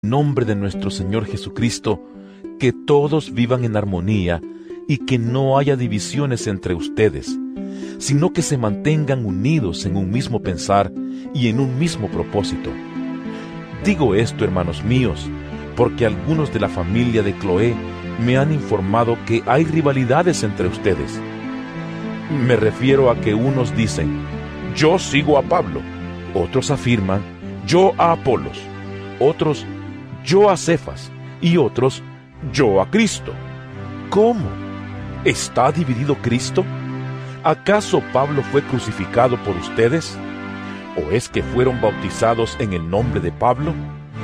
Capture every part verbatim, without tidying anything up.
nombre de nuestro Señor Jesucristo, que todos vivan en armonía y que no haya divisiones entre ustedes, sino que se mantengan unidos en un mismo pensar y en un mismo propósito. Digo esto, hermanos míos, porque algunos de la familia de Cloé me han informado que hay rivalidades entre ustedes. Me refiero a que unos dicen, yo sigo a Pablo, otros afirman, yo a Apolos, otros, yo a Cefas, y otros, yo a Cristo. ¿Cómo? ¿Está dividido Cristo? ¿Acaso Pablo fue crucificado por ustedes? ¿O es que fueron bautizados en el nombre de Pablo?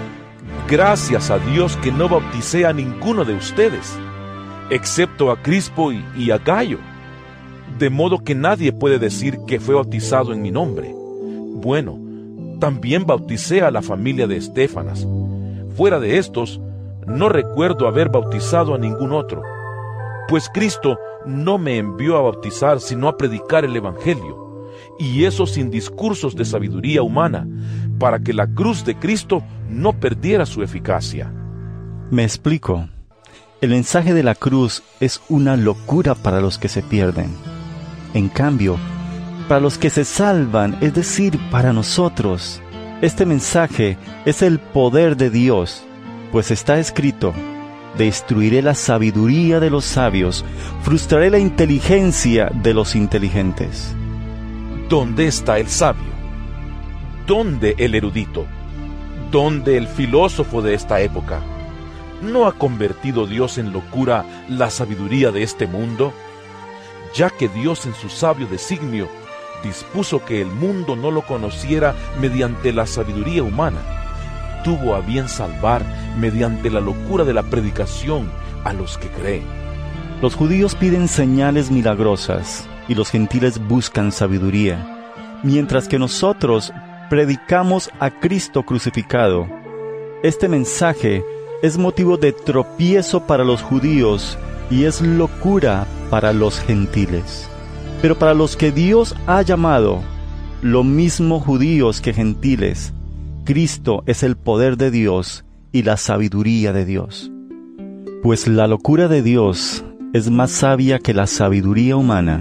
Gracias a Dios que no bauticé a ninguno de ustedes, excepto a Crispo y, y a Gayo, de modo que nadie puede decir que fue bautizado en mi nombre. Bueno, también bauticé a la familia de Estéfanas. Fuera de estos, no recuerdo haber bautizado a ningún otro, pues Cristo no me envió a bautizar, sino a predicar el Evangelio, y eso sin discursos de sabiduría humana, para que la cruz de Cristo no perdiera su eficacia. Me explico. El mensaje de la cruz es una locura para los que se pierden. En cambio, para los que se salvan, es decir, para nosotros, este mensaje es el poder de Dios, pues está escrito: destruiré la sabiduría de los sabios, frustraré la inteligencia de los inteligentes. ¿Dónde está el sabio? ¿Dónde el erudito? ¿Dónde el filósofo de esta época? ¿No ha convertido Dios en locura la sabiduría de este mundo? Ya que Dios en su sabio designio dispuso que el mundo no lo conociera mediante la sabiduría humana, tuvo a bien salvar mediante la locura de la predicación a los que creen. Los judíos piden señales milagrosas y los gentiles buscan sabiduría, mientras que nosotros predicamos a Cristo crucificado. Este mensaje es motivo de tropiezo para los judíos y es locura para los gentiles. Pero para los que Dios ha llamado, lo mismo judíos que gentiles, Cristo es el poder de Dios y la sabiduría de Dios. Pues la locura de Dios es más sabia que la sabiduría humana,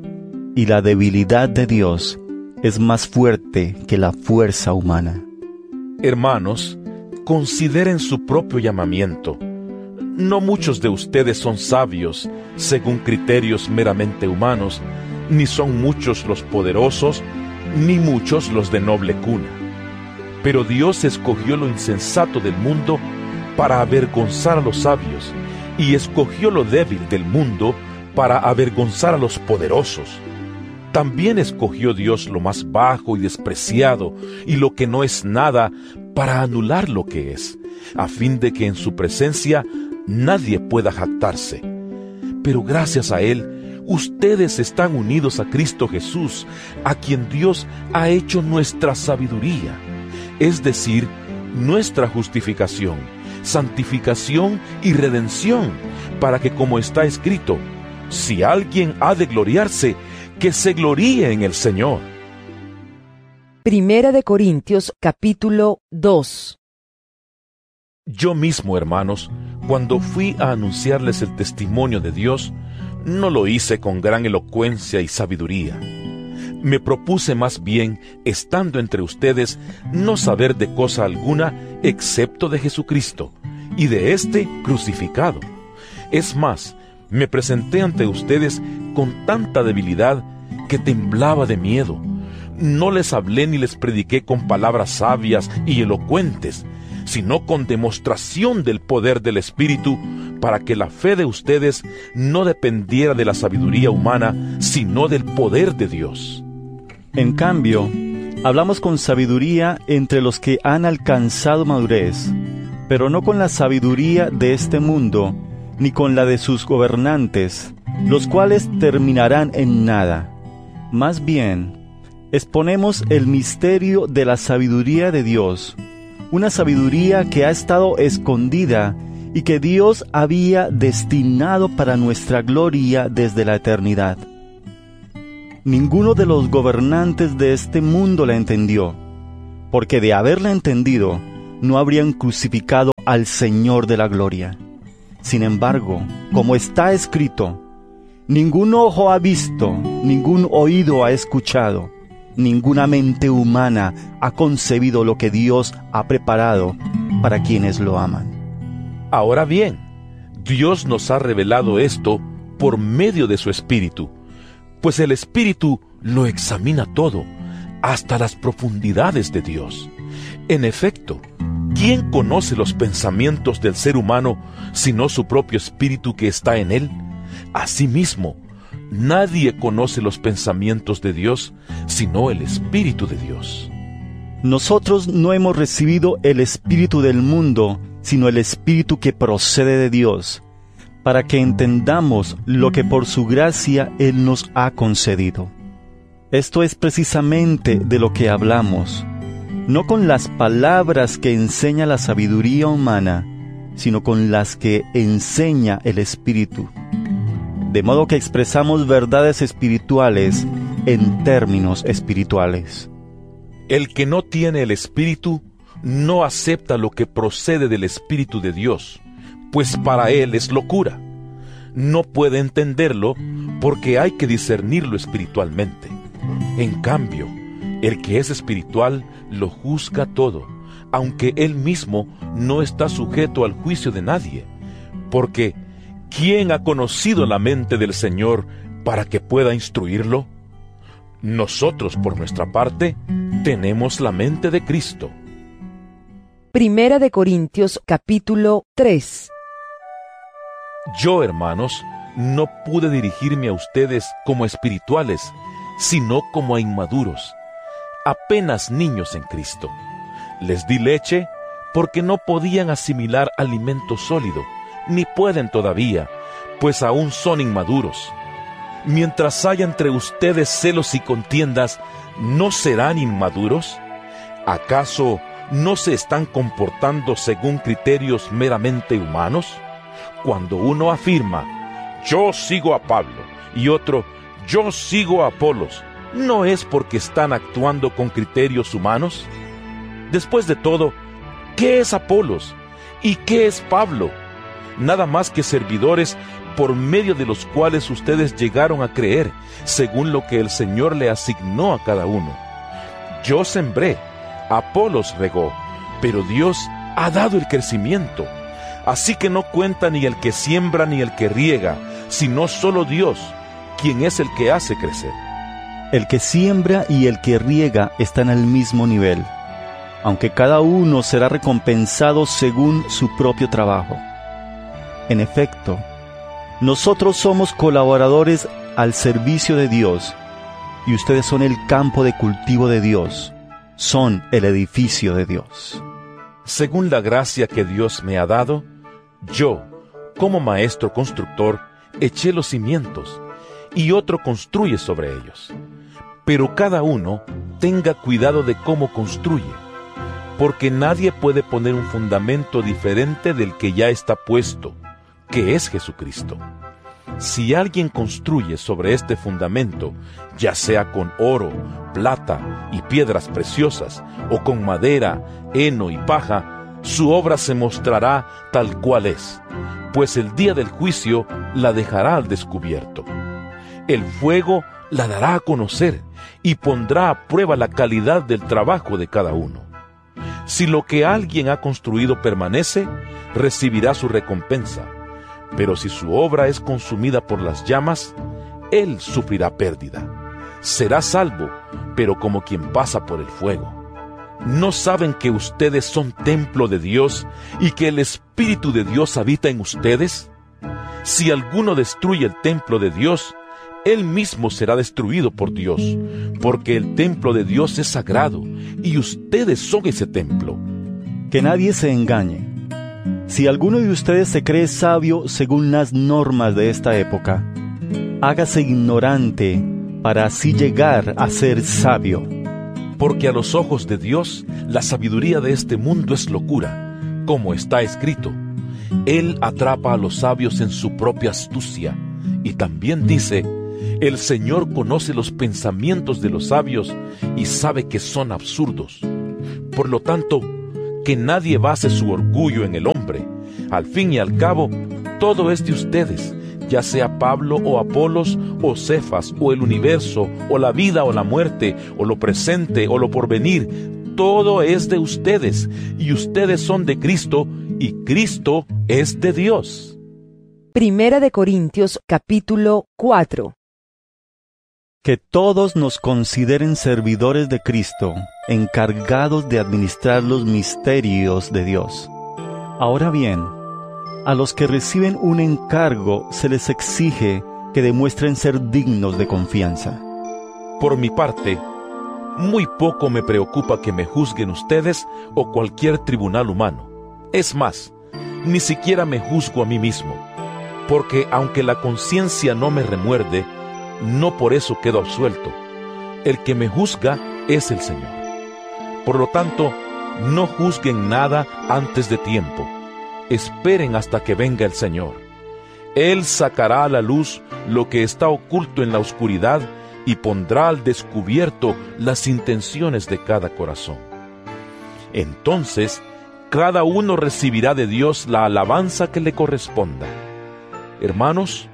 y la debilidad de Dios es más fuerte que la fuerza humana. Hermanos, consideren su propio llamamiento. No muchos de ustedes son sabios según criterios meramente humanos, ni son muchos los poderosos, ni muchos los de noble cuna. Pero Dios escogió lo insensato del mundo para avergonzar a los sabios, y escogió lo débil del mundo para avergonzar a los poderosos. También escogió Dios lo más bajo y despreciado, y lo que no es nada, para anular lo que es, a fin de que en su presencia nadie pueda jactarse. Pero gracias a Él, ustedes están unidos a Cristo Jesús, a quien Dios ha hecho nuestra sabiduría, es decir, nuestra justificación, santificación y redención, para que, como está escrito, si alguien ha de gloriarse, que se gloríe en el Señor. Primera de Corintios, capítulo dos. Yo mismo, hermanos, cuando fui a anunciarles el testimonio de Dios, no lo hice con gran elocuencia y sabiduría. Me propuse más bien, estando entre ustedes, no saber de cosa alguna excepto de Jesucristo, y de éste crucificado. Es más, me presenté ante ustedes con tanta debilidad que temblaba de miedo. No les hablé ni les prediqué con palabras sabias y elocuentes, sino con demostración del poder del Espíritu, para que la fe de ustedes no dependiera de la sabiduría humana, sino del poder de Dios. En cambio, hablamos con sabiduría entre los que han alcanzado madurez, pero no con la sabiduría de este mundo, ni con la de sus gobernantes, los cuales terminarán en nada. Más bien, exponemos el misterio de la sabiduría de Dios, una sabiduría que ha estado escondida y que Dios había destinado para nuestra gloria desde la eternidad. Ninguno de los gobernantes de este mundo la entendió, porque de haberla entendido, no habrían crucificado al Señor de la gloria. Sin embargo, como está escrito, ningún ojo ha visto, ningún oído ha escuchado, ninguna mente humana ha concebido lo que Dios ha preparado para quienes lo aman. Ahora bien, Dios nos ha revelado esto por medio de su Espíritu, pues el Espíritu lo examina todo, hasta las profundidades de Dios. En efecto, ¿quién conoce los pensamientos del ser humano sino su propio espíritu que está en él? Asimismo, nadie conoce los pensamientos de Dios sino el Espíritu de Dios. Nosotros no hemos recibido el espíritu del mundo, sino el Espíritu que procede de Dios, para que entendamos lo que por su gracia Él nos ha concedido. Esto es precisamente de lo que hablamos, no con las palabras que enseña la sabiduría humana, sino con las que enseña el Espíritu. De modo que expresamos verdades espirituales en términos espirituales. El que no tiene el Espíritu no acepta lo que procede del Espíritu de Dios, pues para él es locura. No puede entenderlo porque hay que discernirlo espiritualmente. En cambio, el que es espiritual lo juzga todo, aunque él mismo no está sujeto al juicio de nadie, porque ¿quién ha conocido la mente del Señor para que pueda instruirlo? Nosotros, por nuestra parte, tenemos la mente de Cristo. Primera de Corintios, capítulo tres. Yo, hermanos, no pude dirigirme a ustedes como espirituales, sino como a inmaduros, apenas niños en Cristo. Les di leche porque no podían asimilar alimento sólido, ni pueden todavía, pues aún son inmaduros. Mientras haya entre ustedes celos y contiendas, ¿no serán inmaduros? ¿Acaso no se están comportando según criterios meramente humanos? Cuando uno afirma, yo sigo a Pablo, y otro, yo sigo a Apolos, ¿no es porque están actuando con criterios humanos? Después de todo, ¿qué es Apolos? ¿Y qué es Pablo? Nada más que servidores por medio de los cuales ustedes llegaron a creer, según lo que el Señor le asignó a cada uno. Yo sembré, Apolos regó, pero Dios ha dado el crecimiento. Así que no cuenta ni el que siembra ni el que riega, sino solo Dios, quien es el que hace crecer. El que siembra y el que riega están al mismo nivel, aunque cada uno será recompensado según su propio trabajo. En efecto, nosotros somos colaboradores al servicio de Dios, y ustedes son el campo de cultivo de Dios, son el edificio de Dios. Según la gracia que Dios me ha dado, yo, como maestro constructor, eché los cimientos, y otro construye sobre ellos. Pero cada uno tenga cuidado de cómo construye, porque nadie puede poner un fundamento diferente del que ya está puesto, que es Jesucristo. Si alguien construye sobre este fundamento, ya sea con oro, plata y piedras preciosas, o con madera, heno y paja, su obra se mostrará tal cual es, pues el día del juicio la dejará al descubierto. El fuego la dará a conocer y pondrá a prueba la calidad del trabajo de cada uno. Si lo que alguien ha construido permanece, recibirá su recompensa. Pero si su obra es consumida por las llamas, él sufrirá pérdida. Será salvo, pero como quien pasa por el fuego. ¿No saben que ustedes son templo de Dios y que el Espíritu de Dios habita en ustedes? Si alguno destruye el templo de Dios, él mismo será destruido por Dios, porque el templo de Dios es sagrado, y ustedes son ese templo. Que nadie se engañe. Si alguno de ustedes se cree sabio según las normas de esta época, hágase ignorante para así llegar a ser sabio. Porque a los ojos de Dios, la sabiduría de este mundo es locura, como está escrito. Él atrapa a los sabios en su propia astucia. Y también dice, el Señor conoce los pensamientos de los sabios y sabe que son absurdos. Por lo tanto, que nadie base su orgullo en el hombre. Al fin y al cabo, todo es de ustedes, ya sea Pablo o Apolos o Cefas o el universo o la vida o la muerte o lo presente o lo porvenir. Todo es de ustedes, y ustedes son de Cristo, y Cristo es de Dios. Primera de Corintios capítulo cuatro. Que todos nos consideren servidores de Cristo, encargados de administrar los misterios de Dios. Ahora bien, a los que reciben un encargo se les exige que demuestren ser dignos de confianza. Por mi parte, muy poco me preocupa que me juzguen ustedes o cualquier tribunal humano. Es más, ni siquiera me juzgo a mí mismo, porque aunque la conciencia no me remuerde, no por eso quedo absuelto. El que me juzga es el Señor. Por lo tanto, no juzguen nada antes de tiempo. Esperen hasta que venga el Señor. Él sacará a la luz lo que está oculto en la oscuridad y pondrá al descubierto las intenciones de cada corazón. Entonces, cada uno recibirá de Dios la alabanza que le corresponda. Hermanos,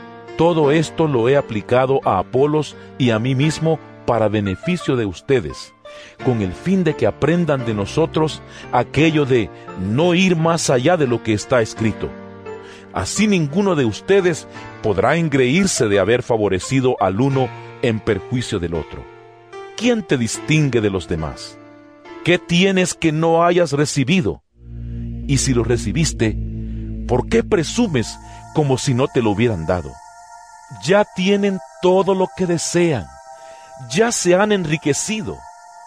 todo esto lo he aplicado a Apolos y a mí mismo para beneficio de ustedes, con el fin de que aprendan de nosotros aquello de no ir más allá de lo que está escrito. Así ninguno de ustedes podrá engreírse de haber favorecido al uno en perjuicio del otro. ¿Quién te distingue de los demás? ¿Qué tienes que no hayas recibido? Y si lo recibiste, ¿por qué presumes como si no te lo hubieran dado? Ya tienen todo lo que desean, ya se han enriquecido,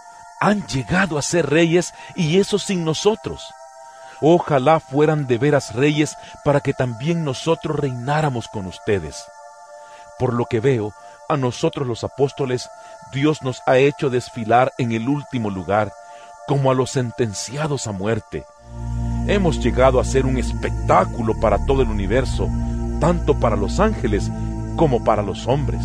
han llegado a ser reyes, y eso sin nosotros. Ojalá fueran de veras reyes para que también nosotros reináramos con ustedes. Por lo que veo, a nosotros los apóstoles, Dios nos ha hecho desfilar en el último lugar, como a los sentenciados a muerte. Hemos llegado a ser un espectáculo para todo el universo, tanto para los ángeles como para los hombres.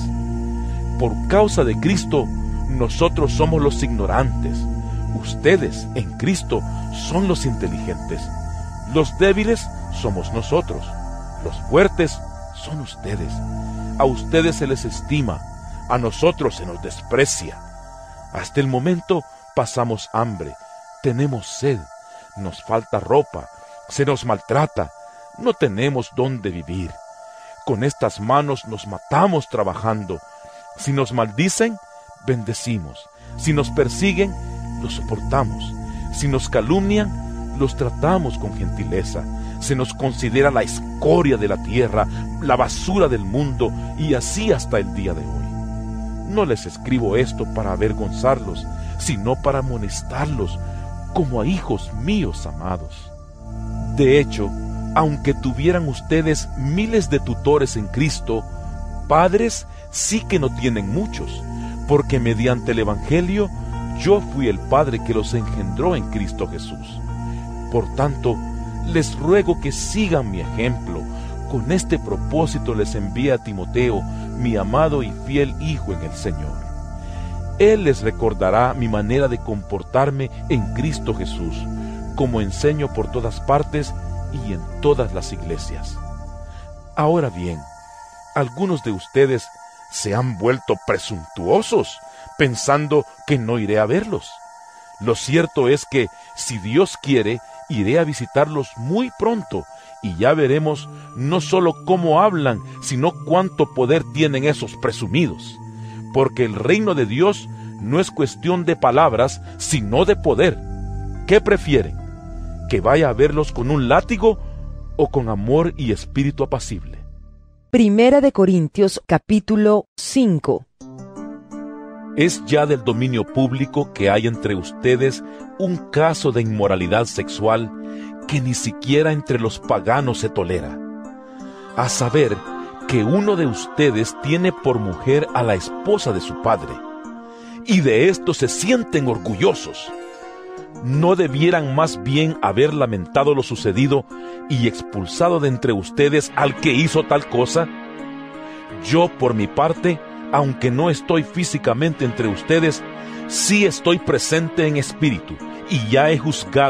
Por causa de Cristo, nosotros somos los ignorantes. Ustedes, en Cristo, son los inteligentes. Los débiles somos nosotros. Los fuertes son ustedes. A ustedes se les estima, a nosotros se nos desprecia. Hasta el momento pasamos hambre, tenemos sed, nos falta ropa, se nos maltrata, no tenemos dónde vivir. Con estas manos nos matamos trabajando. Si nos maldicen, bendecimos. Si nos persiguen, los soportamos. Si nos calumnian, los tratamos con gentileza. Se nos considera la escoria de la tierra, la basura del mundo, y así hasta el día de hoy. No les escribo esto para avergonzarlos, sino para amonestarlos, como a hijos míos amados. De hecho, aunque tuvieran ustedes miles de tutores en Cristo, padres sí que no tienen muchos, porque mediante el Evangelio yo fui el Padre que los engendró en Cristo Jesús. Por tanto, les ruego que sigan mi ejemplo. Con este propósito les envié a Timoteo, mi amado y fiel hijo en el Señor. Él les recordará mi manera de comportarme en Cristo Jesús, como enseño por todas partes y en todas las iglesias. Ahora bien, algunos de ustedes se han vuelto presuntuosos, pensando que no iré a verlos. Lo cierto es que, si Dios quiere, iré a visitarlos muy pronto, y ya veremos no solo cómo hablan, sino cuánto poder tienen esos presumidos. Porque el reino de Dios no es cuestión de palabras, sino de poder. ¿Qué prefieren? ¿Que vaya a verlos con un látigo o con amor y espíritu apacible? Primera de Corintios capítulo cinco. Es ya del dominio público que hay entre ustedes un caso de inmoralidad sexual que ni siquiera entre los paganos se tolera. A saber, que uno de ustedes tiene por mujer a la esposa de su padre, y de esto se sienten orgullosos. ¿No debieran más bien haber lamentado lo sucedido y expulsado de entre ustedes al que hizo tal cosa? Yo, por mi parte, aunque no estoy físicamente entre ustedes, sí estoy presente en espíritu, y ya he juzgado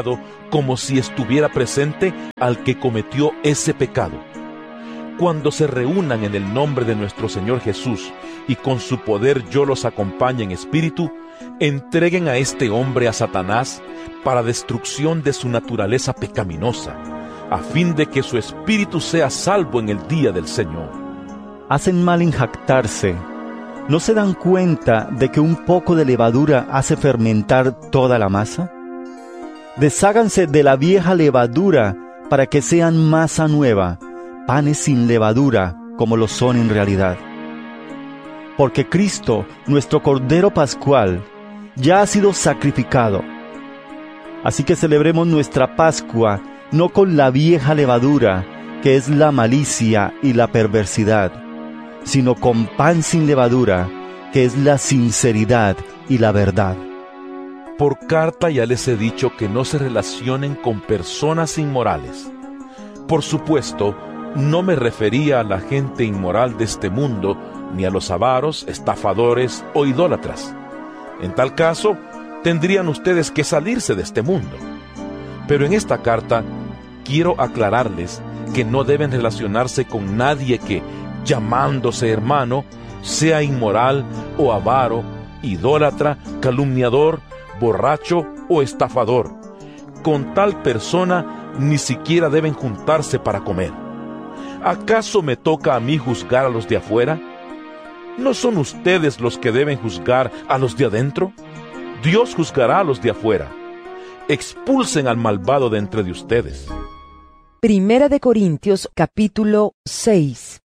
como si estuviera presente al que cometió ese pecado. Cuando se reúnan en el nombre de nuestro Señor Jesús y con su poder yo los acompañe en espíritu, entreguen a este hombre a Satanás para destrucción de su naturaleza pecaminosa, a fin de que su espíritu sea salvo en el día del Señor. Hacen mal en jactarse. ¿No se dan cuenta de que un poco de levadura hace fermentar toda la masa? Desháganse de la vieja levadura para que sean masa nueva, panes sin levadura, como lo son en realidad. Porque Cristo, nuestro Cordero Pascual, ya ha sido sacrificado. Así que celebremos nuestra Pascua no con la vieja levadura, que es la malicia y la perversidad, sino con pan sin levadura, que es la sinceridad y la verdad. Por carta ya les he dicho que no se relacionen con personas inmorales. Por supuesto, no me refería a la gente inmoral de este mundo, ni a los avaros, estafadores o idólatras. En tal caso, tendrían ustedes que salirse de este mundo. Pero en esta carta, quiero aclararles que no deben relacionarse con nadie que, llamándose hermano, sea inmoral o avaro, idólatra, calumniador, borracho o estafador. Con tal persona ni siquiera deben juntarse para comer. ¿Acaso me toca a mí juzgar a los de afuera? ¿No son ustedes los que deben juzgar a los de adentro? Dios juzgará a los de afuera. Expulsen al malvado de entre de ustedes. Primera de Corintios capítulo seis.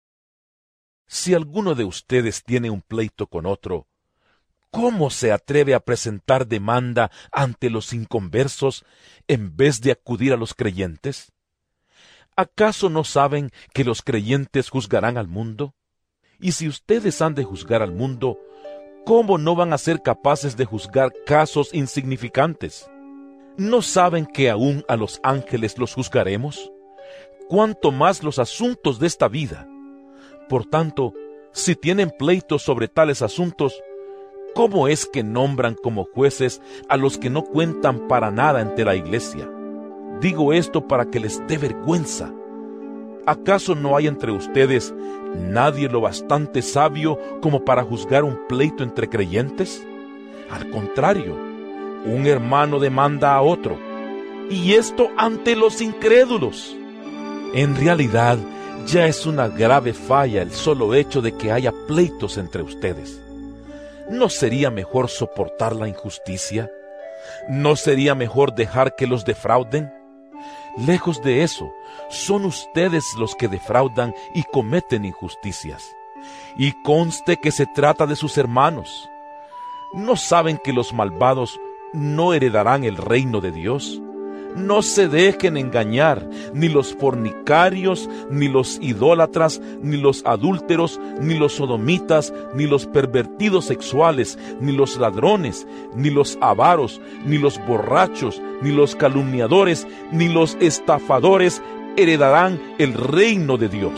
Si alguno de ustedes tiene un pleito con otro, ¿cómo se atreve a presentar demanda ante los inconversos en vez de acudir a los creyentes? ¿Acaso no saben que los creyentes juzgarán al mundo? Y si ustedes han de juzgar al mundo, ¿cómo no van a ser capaces de juzgar casos insignificantes? ¿No saben que aún a los ángeles los juzgaremos? ¿Cuánto más los asuntos de esta vida? Por tanto, si tienen pleitos sobre tales asuntos, ¿cómo es que nombran como jueces a los que no cuentan para nada ante la iglesia? Digo esto para que les dé vergüenza. ¿Acaso no hay entre ustedes nadie lo bastante sabio como para juzgar un pleito entre creyentes? Al contrario, un hermano demanda a otro, y esto ante los incrédulos. En realidad, ya es una grave falla el solo hecho de que haya pleitos entre ustedes. ¿No sería mejor soportar la injusticia? ¿No sería mejor dejar que los defrauden? Lejos de eso, son ustedes los que defraudan y cometen injusticias. Y conste que se trata de sus hermanos. ¿No saben que los malvados no heredarán el reino de Dios? No se dejen engañar, ni los fornicarios, ni los idólatras, ni los adúlteros, ni los sodomitas, ni los pervertidos sexuales, ni los ladrones, ni los avaros, ni los borrachos, ni los calumniadores, ni los estafadores heredarán el reino de Dios.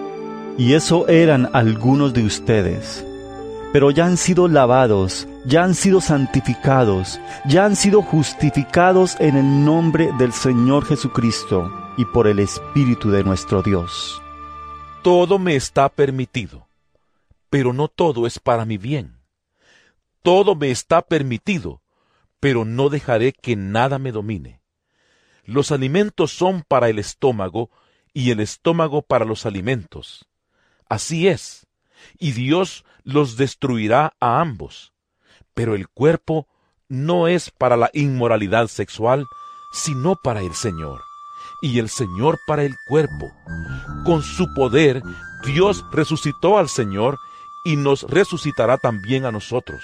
Y eso eran algunos de ustedes. Pero ya han sido lavados, ya han sido santificados, ya han sido justificados en el nombre del Señor Jesucristo y por el Espíritu de nuestro Dios. Todo me está permitido, pero no todo es para mi bien. Todo me está permitido, pero no dejaré que nada me domine. Los alimentos son para el estómago y el estómago para los alimentos. Así es, y Dios los destruirá a ambos. Pero el cuerpo no es para la inmoralidad sexual, sino para el Señor, y el Señor para el cuerpo. Con su poder, Dios resucitó al Señor y nos resucitará también a nosotros.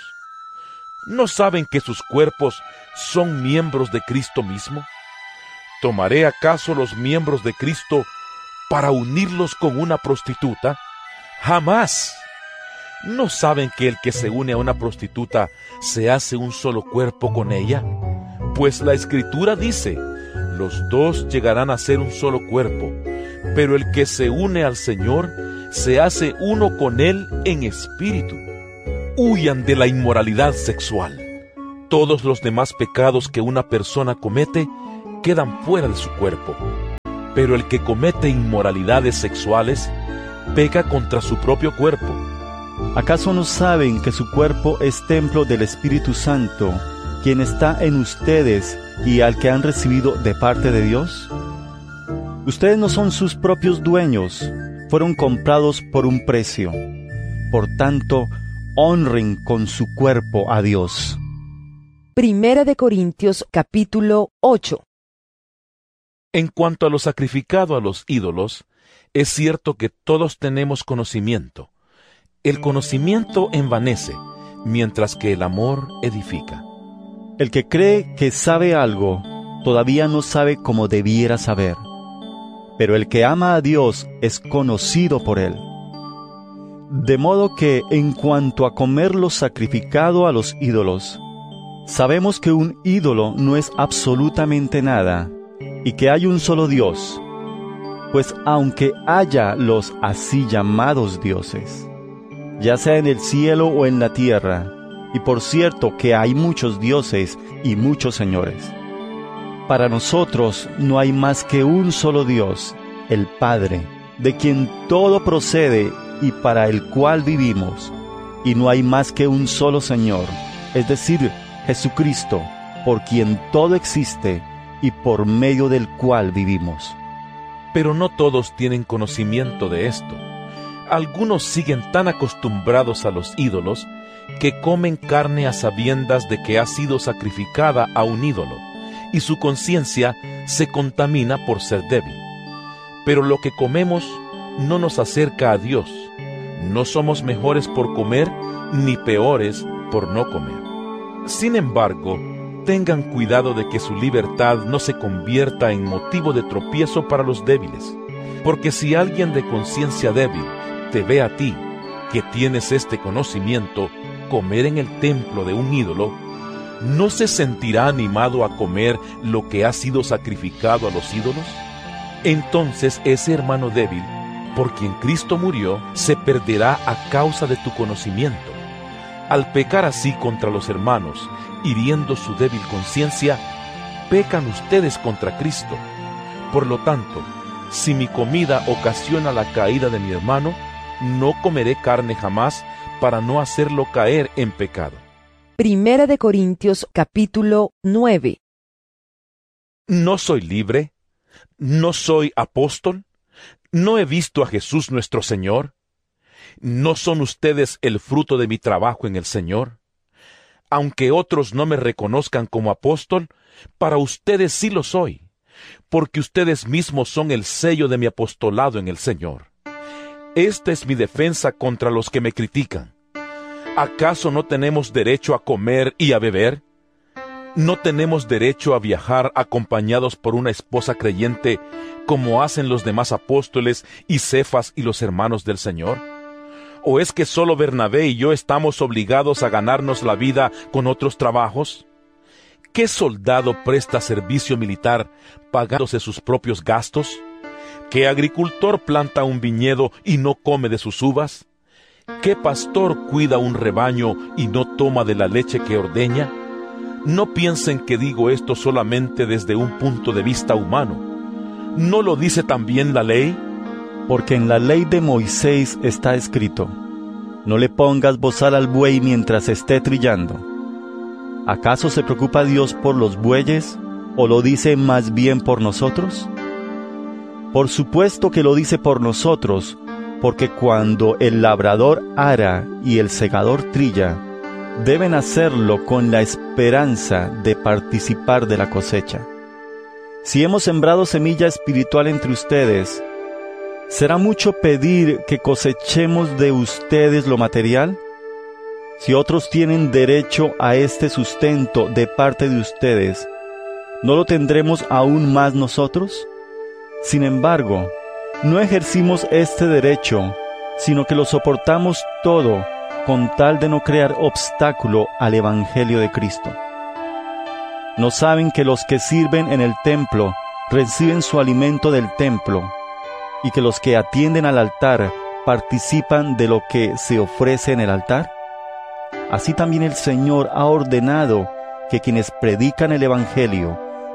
¿No saben que sus cuerpos son miembros de Cristo mismo? ¿Tomaré acaso los miembros de Cristo para unirlos con una prostituta? ¡Jamás! ¿No saben que el que se une a una prostituta se hace un solo cuerpo con ella? Pues la Escritura dice, los dos llegarán a ser un solo cuerpo, pero el que se une al Señor se hace uno con Él en espíritu. Huyan de la inmoralidad sexual. Todos los demás pecados que una persona comete quedan fuera de su cuerpo. Pero el que comete inmoralidades sexuales peca contra su propio cuerpo. ¿Acaso no saben que su cuerpo es templo del Espíritu Santo, quien está en ustedes y al que han recibido de parte de Dios? Ustedes no son sus propios dueños, fueron comprados por un precio. Por tanto, honren con su cuerpo a Dios. Primera de Corintios capítulo ocho. En cuanto a lo sacrificado a los ídolos, es cierto que todos tenemos conocimiento. El conocimiento envanece, mientras que el amor edifica. El que cree que sabe algo, todavía no sabe como debiera saber. Pero el que ama a Dios es conocido por Él. De modo que, en cuanto a comer lo sacrificado a los ídolos, sabemos que un ídolo no es absolutamente nada, y que hay un solo Dios, pues aunque haya los así llamados dioses, ya sea en el cielo o en la tierra, y por cierto que hay muchos dioses y muchos señores, para nosotros no hay más que un solo Dios, el Padre, de quien todo procede y para el cual vivimos, y no hay más que un solo Señor, es decir, Jesucristo, por quien todo existe y por medio del cual vivimos. Pero no todos tienen conocimiento de esto. Algunos siguen tan acostumbrados a los ídolos que comen carne a sabiendas de que ha sido sacrificada a un ídolo, y su conciencia se contamina por ser débil. Pero lo que comemos no nos acerca a Dios. No somos mejores por comer, ni peores por no comer. Sin embargo, tengan cuidado de que su libertad no se convierta en motivo de tropiezo para los débiles. Porque si alguien de conciencia débil te ve a ti, que tienes este conocimiento, comer en el templo de un ídolo, ¿no se sentirá animado a comer lo que ha sido sacrificado a los ídolos? Entonces ese hermano débil, por quien Cristo murió, se perderá a causa de tu conocimiento. Al pecar así contra los hermanos, hiriendo su débil conciencia, pecan ustedes contra Cristo. Por lo tanto, si mi comida ocasiona la caída de mi hermano, no comeré carne jamás para no hacerlo caer en pecado. Primera de Corintios capítulo nueve. ¿No soy libre? ¿No soy apóstol? ¿No he visto a Jesús nuestro Señor? ¿No son ustedes el fruto de mi trabajo en el Señor? Aunque otros no me reconozcan como apóstol, para ustedes sí lo soy, porque ustedes mismos son el sello de mi apostolado en el Señor. Esta es mi defensa contra los que me critican. ¿Acaso no tenemos derecho a comer y a beber? ¿No tenemos derecho a viajar acompañados por una esposa creyente, como hacen los demás apóstoles y Cefas y los hermanos del Señor? ¿O es que solo Bernabé y yo estamos obligados a ganarnos la vida con otros trabajos? ¿Qué soldado presta servicio militar pagándose sus propios gastos? ¿Qué agricultor planta un viñedo y no come de sus uvas? ¿Qué pastor cuida un rebaño y no toma de la leche que ordeña? No piensen que digo esto solamente desde un punto de vista humano. ¿No lo dice también la ley? Porque en la ley de Moisés está escrito: no le pongas bozal al buey mientras esté trillando. ¿Acaso se preocupa Dios por los bueyes, o lo dice más bien por nosotros? Por supuesto que lo dice por nosotros, porque cuando el labrador ara y el segador trilla, deben hacerlo con la esperanza de participar de la cosecha. Si hemos sembrado semilla espiritual entre ustedes, ¿será mucho pedir que cosechemos de ustedes lo material? Si otros tienen derecho a este sustento de parte de ustedes, ¿no lo tendremos aún más nosotros? Sin embargo, no ejercimos este derecho, sino que lo soportamos todo con tal de no crear obstáculo al Evangelio de Cristo. ¿No saben que los que sirven en el templo reciben su alimento del templo, y que los que atienden al altar participan de lo que se ofrece en el altar? Así también el Señor ha ordenado que quienes predican el Evangelio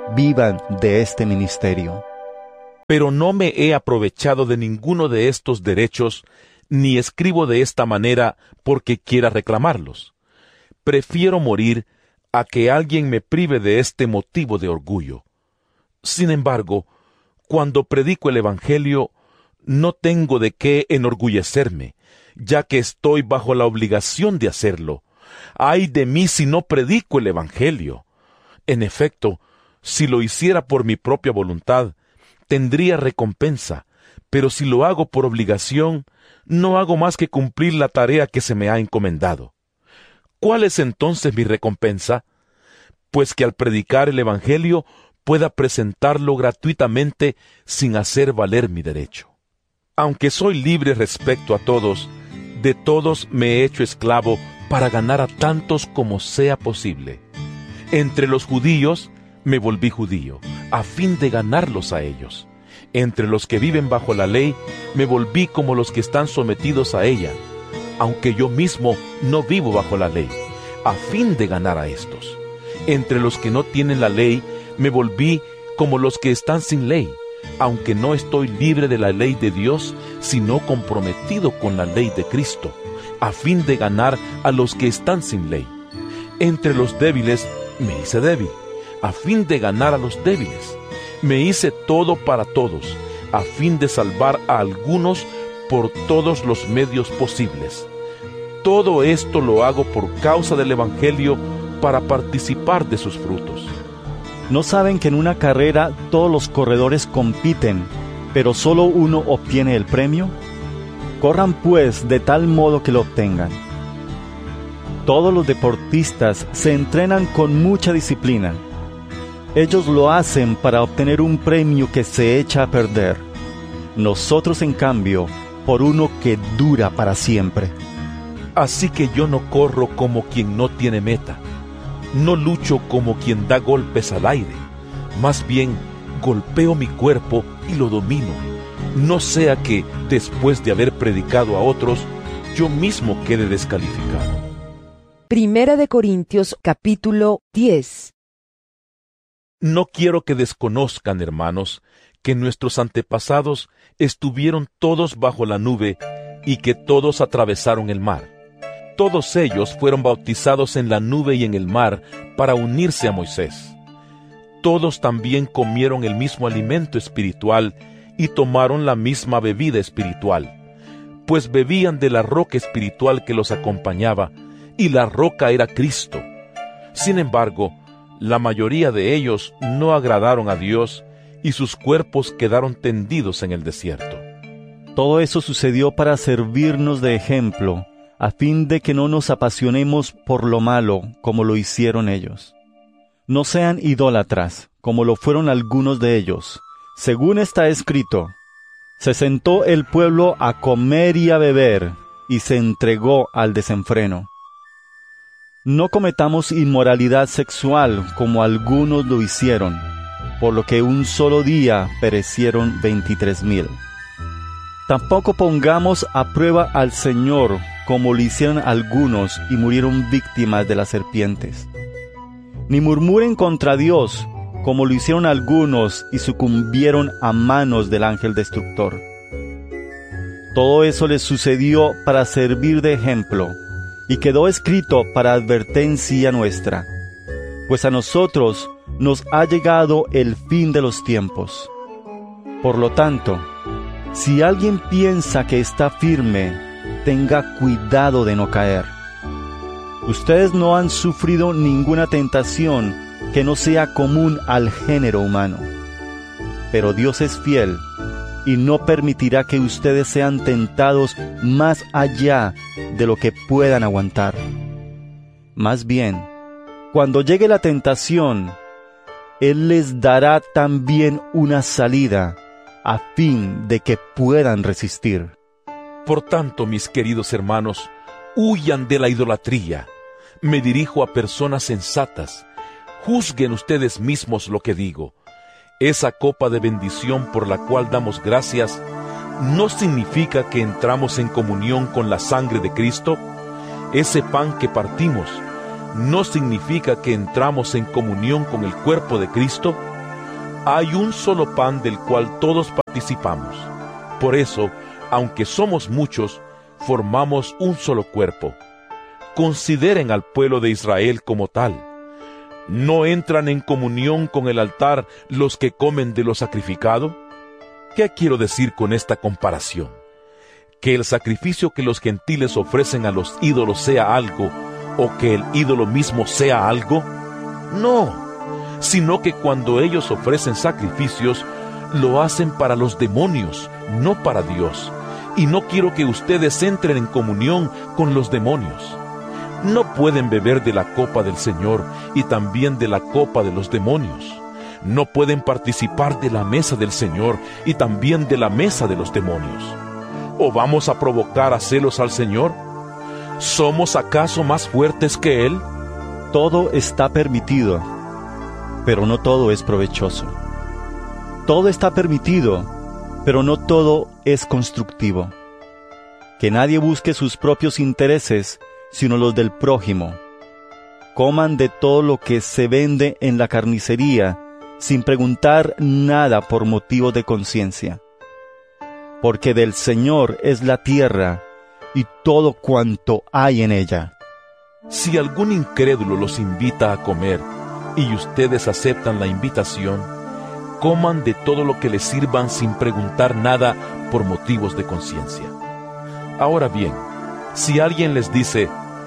vivan de este ministerio. Pero no me he aprovechado de ninguno de estos derechos, ni escribo de esta manera porque quiera reclamarlos. Prefiero morir a que alguien me prive de este motivo de orgullo. Sin embargo, cuando predico el Evangelio, no tengo de qué enorgullecerme, ya que estoy bajo la obligación de hacerlo. ¡Ay de mí si no predico el Evangelio! En efecto, si lo hiciera por mi propia voluntad, tendría recompensa, pero si lo hago por obligación, no hago más que cumplir la tarea que se me ha encomendado. ¿Cuál es entonces mi recompensa? Pues que al predicar el Evangelio pueda presentarlo gratuitamente sin hacer valer mi derecho. Aunque soy libre respecto a todos, de todos me he hecho esclavo para ganar a tantos como sea posible. Entre los judíos me volví judío, a fin de ganarlos a ellos. Entre los que viven bajo la ley, me volví como los que están sometidos a ella, aunque yo mismo no vivo bajo la ley, a fin de ganar a estos. Entre los que no tienen la ley, me volví como los que están sin ley, aunque no estoy libre de la ley de Dios, sino comprometido con la ley de Cristo, a fin de ganar a los que están sin ley. Entre los débiles me hice débil, a fin de ganar a los débiles. Me hice todo para todos, a fin de salvar a algunos por todos los medios posibles. Todo esto lo hago por causa del Evangelio, para participar de sus frutos. ¿No saben que en una carrera todos los corredores compiten, pero solo uno obtiene el premio? Corran pues de tal modo que lo obtengan. Todos los deportistas se entrenan con mucha disciplina. Ellos lo hacen para obtener un premio que se echa a perder. Nosotros, en cambio, por uno que dura para siempre. Así que yo no corro como quien no tiene meta. No lucho como quien da golpes al aire. Más bien, golpeo mi cuerpo y lo domino. No sea que, después de haber predicado a otros, yo mismo quede descalificado. Primera de Corintios, capítulo diez. No quiero que desconozcan, hermanos, que nuestros antepasados estuvieron todos bajo la nube y que todos atravesaron el mar. Todos ellos fueron bautizados en la nube y en el mar para unirse a Moisés. Todos también comieron el mismo alimento espiritual y tomaron la misma bebida espiritual, pues bebían de la roca espiritual que los acompañaba, y la roca era Cristo. Sin embargo, la mayoría de ellos no agradaron a Dios, y sus cuerpos quedaron tendidos en el desierto. Todo eso sucedió para servirnos de ejemplo, a fin de que no nos apasionemos por lo malo como lo hicieron ellos. No sean idólatras, como lo fueron algunos de ellos. Según está escrito, se sentó el pueblo a comer y a beber, y se entregó al desenfreno. No cometamos inmoralidad sexual como algunos lo hicieron, por lo que un solo día perecieron veintitrés mil. Tampoco pongamos a prueba al Señor como lo hicieron algunos y murieron víctimas de las serpientes. Ni murmuren contra Dios como lo hicieron algunos y sucumbieron a manos del ángel destructor. Todo eso les sucedió para servir de ejemplo, y quedó escrito para advertencia nuestra, pues a nosotros nos ha llegado el fin de los tiempos. Por lo tanto, si alguien piensa que está firme, tenga cuidado de no caer. Ustedes no han sufrido ninguna tentación que no sea común al género humano. Pero Dios es fiel y no permitirá que ustedes sean tentados más allá de lo que puedan aguantar. Más bien, cuando llegue la tentación, Él les dará también una salida a fin de que puedan resistir. Por tanto, mis queridos hermanos, huyan de la idolatría. Me dirijo a personas sensatas. Juzguen ustedes mismos lo que digo. Esa copa de bendición por la cual damos gracias, ¿no significa que entramos en comunión con la sangre de Cristo? Ese pan que partimos, ¿no significa que entramos en comunión con el cuerpo de Cristo? Hay un solo pan del cual todos participamos. Por eso, aunque somos muchos, formamos un solo cuerpo. Consideren al pueblo de Israel como tal. ¿No entran en comunión con el altar los que comen de lo sacrificado? ¿Qué quiero decir con esta comparación? ¿Que el sacrificio que los gentiles ofrecen a los ídolos sea algo, o que el ídolo mismo sea algo? No, sino que cuando ellos ofrecen sacrificios, lo hacen para los demonios, no para Dios. Y no quiero que ustedes entren en comunión con los demonios. No pueden beber de la copa del Señor y también de la copa de los demonios. No pueden participar de la mesa del Señor y también de la mesa de los demonios. ¿O vamos a provocar a celos al Señor? ¿Somos acaso más fuertes que Él? Todo está permitido, pero no todo es provechoso. Todo está permitido, pero no todo es constructivo. Que nadie busque sus propios intereses, sino los del prójimo. Coman de todo lo que se vende en la carnicería, sin preguntar nada por motivo de conciencia. Porque del Señor es la tierra y todo cuanto hay en ella. Si algún incrédulo los invita a comer y ustedes aceptan la invitación, coman de todo lo que les sirvan sin preguntar nada por motivos de conciencia. Ahora bien, si alguien les dice,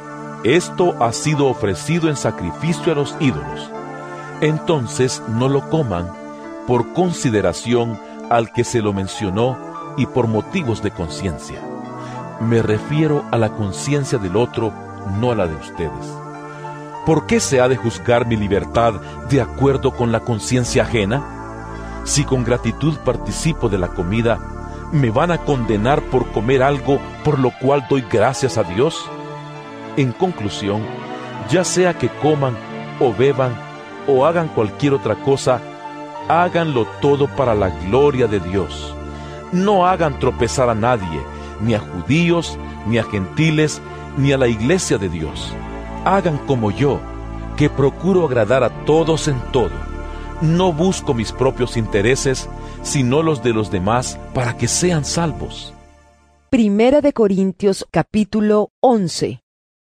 esto ha sido ofrecido en sacrificio a los ídolos, entonces no lo coman por consideración al que se lo mencionó y por motivos de conciencia. Me refiero a la conciencia del otro, no a la de ustedes. ¿Por qué se ha de juzgar mi libertad de acuerdo con la conciencia ajena? Si con gratitud participo de la comida, ¿me van a condenar por comer algo por lo cual doy gracias a Dios? En conclusión, ya sea que coman o beban o hagan cualquier otra cosa, háganlo todo para la gloria de Dios. No hagan tropezar a nadie, ni a judíos, ni a gentiles, ni a la iglesia de Dios. Hagan como yo, que procuro agradar a todos en todo. No busco mis propios intereses, sino los de los demás, para que sean salvos. Primera de Corintios capítulo once.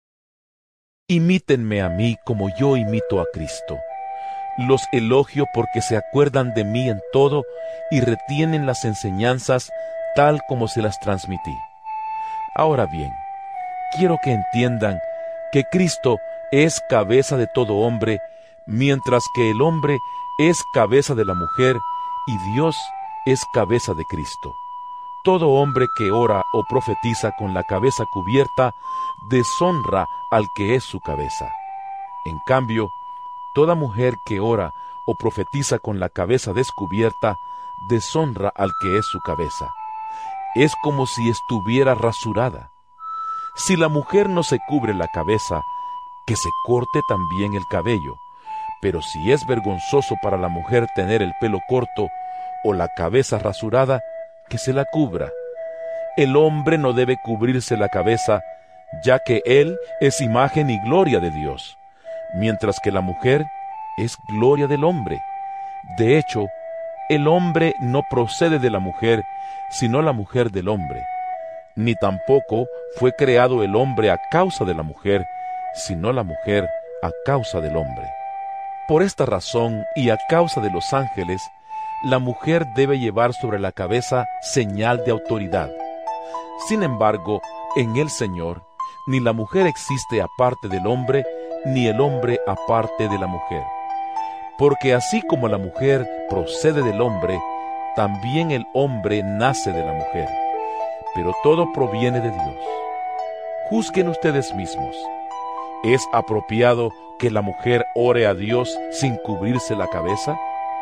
Imítenme a mí como yo imito a Cristo. Los elogio porque se acuerdan de mí en todo y retienen las enseñanzas tal como se las transmití. Ahora bien, quiero que entiendan que Cristo es cabeza de todo hombre, mientras que el hombre es cabeza de la mujer y Dios es cabeza de Cristo. Todo hombre que ora o profetiza con la cabeza cubierta deshonra al que es su cabeza. En cambio, toda mujer que ora o profetiza con la cabeza descubierta deshonra al que es su cabeza. Es como si estuviera rasurada. Si la mujer no se cubre la cabeza, que se corte también el cabello. Pero si es vergonzoso para la mujer tener el pelo corto o la cabeza rasurada, que se la cubra. El hombre no debe cubrirse la cabeza, ya que él es imagen y gloria de Dios, mientras que la mujer es gloria del hombre. De hecho, el hombre no procede de la mujer, sino la mujer del hombre. Ni tampoco fue creado el hombre a causa de la mujer, sino la mujer a causa del hombre. Por esta razón y a causa de los ángeles, la mujer debe llevar sobre la cabeza señal de autoridad. Sin embargo, en el Señor, ni la mujer existe aparte del hombre, ni el hombre aparte de la mujer. Porque así como la mujer procede del hombre, también el hombre nace de la mujer. Pero todo proviene de Dios. Juzguen ustedes mismos. ¿Es apropiado que la mujer ore a Dios sin cubrirse la cabeza?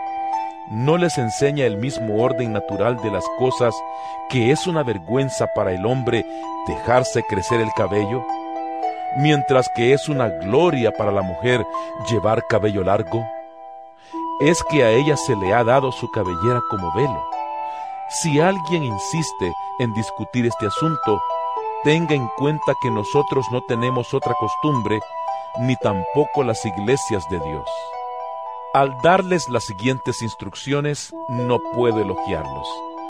¿No les enseña el mismo orden natural de las cosas que es una vergüenza para el hombre dejarse crecer el cabello, mientras que es una gloria para la mujer llevar cabello largo? Es que a ella se le ha dado su cabellera como velo. Si alguien insiste en discutir este asunto, tenga en cuenta que nosotros no tenemos otra costumbre, ni tampoco las iglesias de Dios. Al darles las siguientes instrucciones, no puedo elogiarlos,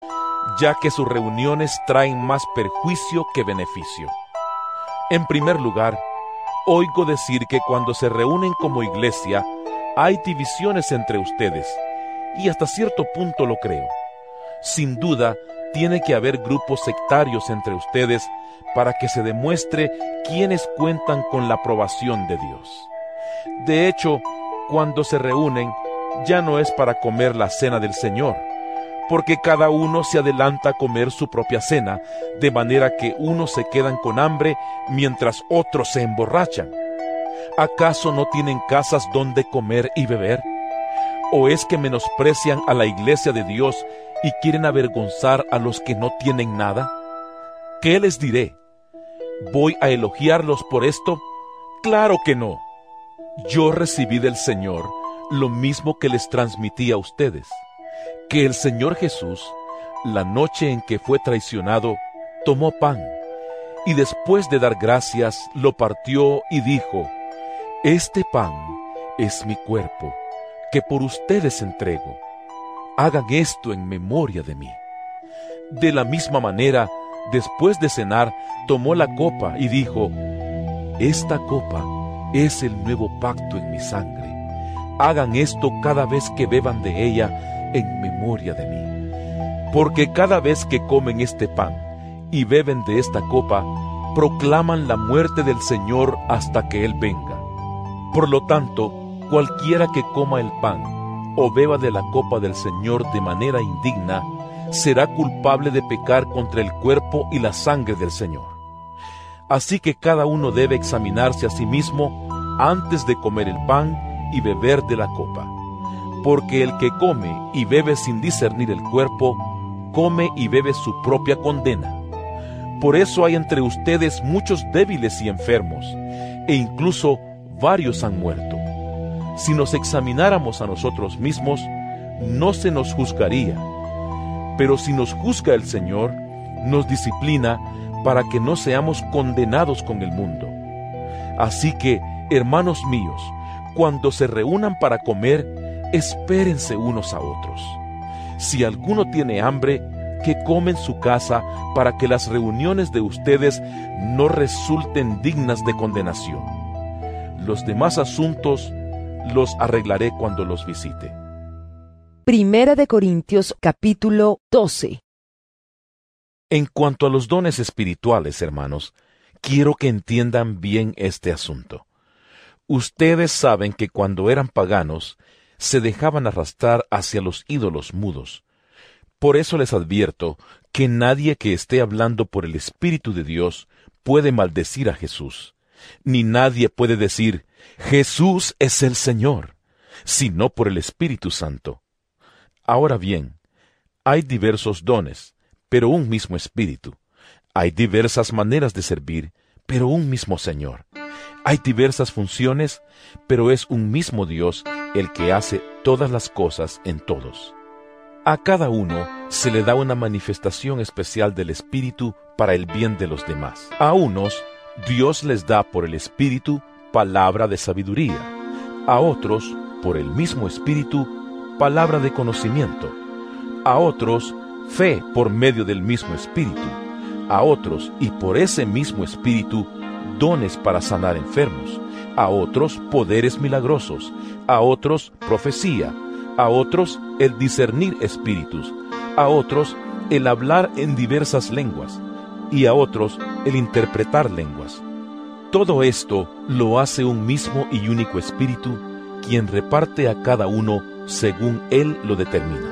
ya que sus reuniones traen más perjuicio que beneficio. En primer lugar, oigo decir que cuando se reúnen como iglesia, hay divisiones entre ustedes, y hasta cierto punto lo creo. Sin duda, tiene que haber grupos sectarios entre ustedes para que se demuestre quiénes cuentan con la aprobación de Dios. De hecho, cuando se reúnen, ya no es para comer la cena del Señor, porque cada uno se adelanta a comer su propia cena, de manera que unos se quedan con hambre mientras otros se emborrachan. ¿Acaso no tienen casas donde comer y beber? ¿O es que menosprecian a la iglesia de Dios y quieren avergonzar a los que no tienen nada? ¿Qué les diré? ¿Voy a elogiarlos por esto? ¡Claro que no! Yo recibí del Señor lo mismo que les transmití a ustedes, que el Señor Jesús, la noche en que fue traicionado, tomó pan, y después de dar gracias, lo partió y dijo: «Este pan es mi cuerpo, que por ustedes entrego. Hagan esto en memoria de mí». De la misma manera, después de cenar, tomó la copa y dijo: «Esta copa es el nuevo pacto en mi sangre. Hagan esto cada vez que beban de ella en memoria de mí. Porque cada vez que comen este pan y beben de esta copa, proclaman la muerte del Señor hasta que Él venga. Por lo tanto, cualquiera que coma el pan o beba de la copa del Señor de manera indigna, será culpable de pecar contra el cuerpo y la sangre del Señor. Así que cada uno debe examinarse a sí mismo antes de comer el pan y beber de la copa. Porque el que come y bebe sin discernir el cuerpo, come y bebe su propia condena. Por eso hay entre ustedes muchos débiles y enfermos, e incluso varios han muerto. Si nos examináramos a nosotros mismos, no se nos juzgaría. Pero si nos juzga el Señor, nos disciplina para que no seamos condenados con el mundo. Así que, hermanos míos, cuando se reúnan para comer, espérense unos a otros. Si alguno tiene hambre, que come en su casa, para que las reuniones de ustedes no resulten dignas de condenación. Los demás asuntos los arreglaré cuando los visite. Primera de Corintios capítulo doce. En cuanto a los dones espirituales, hermanos, quiero que entiendan bien este asunto. Ustedes saben que cuando eran paganos, se dejaban arrastrar hacia los ídolos mudos. Por eso les advierto que nadie que esté hablando por el Espíritu de Dios puede maldecir a Jesús, ni nadie puede decir: «Jesús es el Señor», sino por el Espíritu Santo. Ahora bien, hay diversos dones, pero un mismo Espíritu. Hay diversas maneras de servir, pero un mismo Señor. Hay diversas funciones, pero es un mismo Dios el que hace todas las cosas en todos. A cada uno se le da una manifestación especial del Espíritu para el bien de los demás. A unos, Dios les da por el Espíritu palabra de sabiduría. A otros, por el mismo Espíritu, palabra de conocimiento. A otros, fe por medio del mismo Espíritu. A otros, y por ese mismo Espíritu, dones para sanar enfermos. A otros, poderes milagrosos. A otros, profecía. A otros, el discernir espíritus. A otros, el hablar en diversas lenguas. Y a otros, el interpretar lenguas. Todo esto lo hace un mismo y único Espíritu, quien reparte a cada uno según Él lo determina.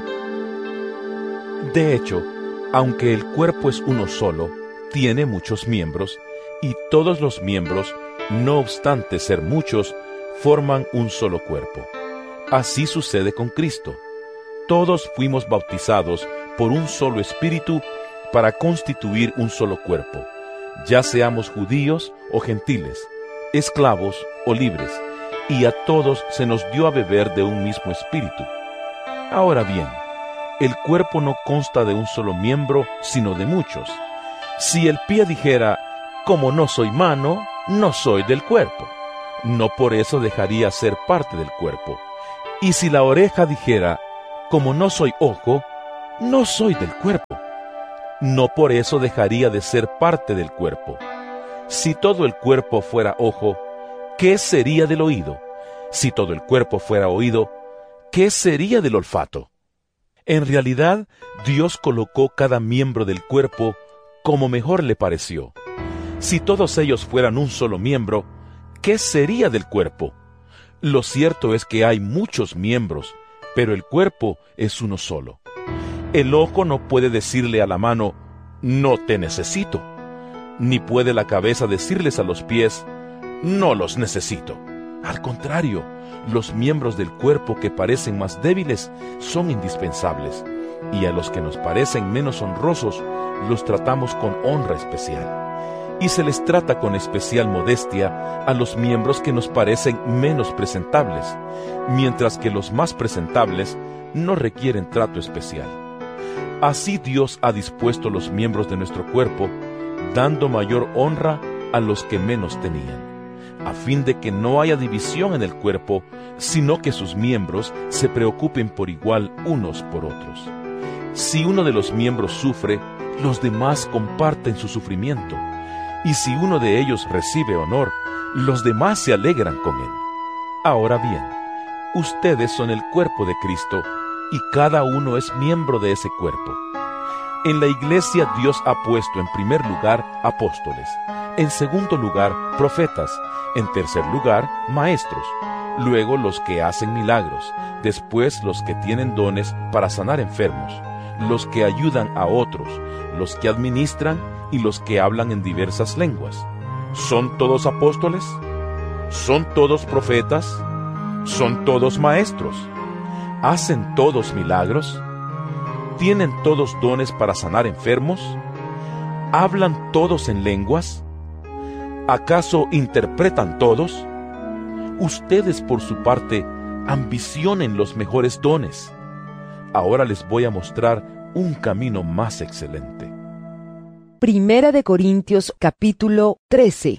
De hecho, aunque el cuerpo es uno solo, tiene muchos miembros, y todos los miembros, no obstante ser muchos, forman un solo cuerpo. Así sucede con Cristo. Todos fuimos bautizados por un solo Espíritu para constituir un solo cuerpo, ya seamos judíos o gentiles, esclavos o libres, y a todos se nos dio a beber de un mismo Espíritu. Ahora bien, el cuerpo no consta de un solo miembro, sino de muchos. Si el pie dijera: «Como no soy mano, no soy del cuerpo», no por eso dejaría ser parte del cuerpo. Y si la oreja dijera, como no soy ojo, no soy del cuerpo, no por eso dejaría de ser parte del cuerpo. Si todo el cuerpo fuera ojo, ¿qué sería del oído? Si todo el cuerpo fuera oído, ¿qué sería del olfato? En realidad, Dios colocó cada miembro del cuerpo como mejor le pareció. Si todos ellos fueran un solo miembro, ¿qué sería del cuerpo? Lo cierto es que hay muchos miembros, pero el cuerpo es uno solo. El ojo no puede decirle a la mano, no te necesito, ni puede la cabeza decirles a los pies, no los necesito. Al contrario, los miembros del cuerpo que parecen más débiles son indispensables, y a los que nos parecen menos honrosos los tratamos con honra especial. Y se les trata con especial modestia a los miembros que nos parecen menos presentables, mientras que los más presentables no requieren trato especial. Así Dios ha dispuesto los miembros de nuestro cuerpo, dando mayor honra a los que menos tenían, a fin de que no haya división en el cuerpo, sino que sus miembros se preocupen por igual unos por otros. Si uno de los miembros sufre, los demás comparten su sufrimiento, y si uno de ellos recibe honor, los demás se alegran con él. Ahora bien, ustedes son el cuerpo de Cristo, y cada uno es miembro de ese cuerpo. En la iglesia Dios ha puesto en primer lugar apóstoles, en segundo lugar profetas, en tercer lugar maestros, luego los que hacen milagros, después los que tienen dones para sanar enfermos, los que ayudan a otros, los que administran y los que hablan en diversas lenguas. ¿Son todos apóstoles? ¿Son todos profetas? ¿Son todos maestros? ¿Hacen todos milagros? ¿Tienen todos dones para sanar enfermos? ¿Hablan todos en lenguas? ¿Acaso interpretan todos? Ustedes, por su parte, ambicionen los mejores dones. Ahora les voy a mostrar un camino más excelente. Primera de Corintios capítulo trece.